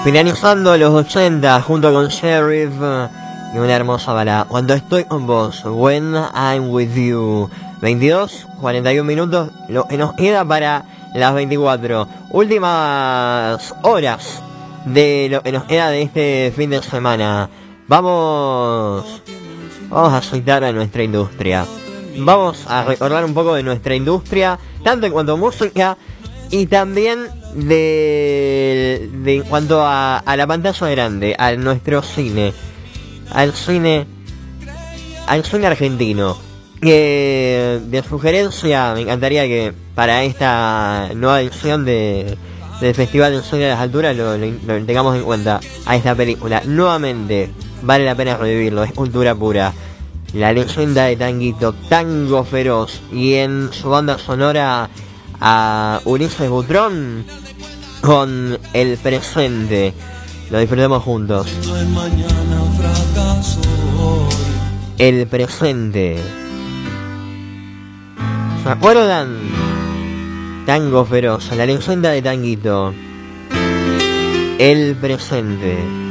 Finalizando los 80 junto con Sheriff y una hermosa balada. Cuando estoy con vos, When I'm With You. 22:41 minutos, lo que nos queda para las 24 últimas horas de lo que nos queda de este fin de semana. Vamos a citar a nuestra industria. Vamos a recordar un poco de nuestra industria, tanto en cuanto a música y también en cuanto a la pantalla grande, a nuestro cine, al cine argentino. De sugerencia, me encantaría que para esta nueva edición del Festival del Cine de las Alturas lo tengamos en cuenta a esta película. Nuevamente, vale la pena revivirlo, es cultura pura. La leyenda de Tanguito, Tango Feroz, y en su banda sonora a Ulises Butrón con El Presente. Lo disfrutemos juntos. El Presente. ¿Se acuerdan? Tango Feroz, la leyenda de Tanguito. El Presente.